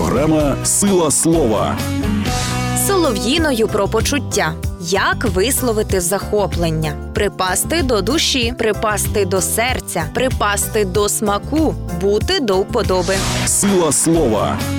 Програма «Сила слова». Солов'їною про почуття. Як висловити захоплення? Припасти до душі, припасти до серця, припасти до смаку, бути до вподоби. Сила слова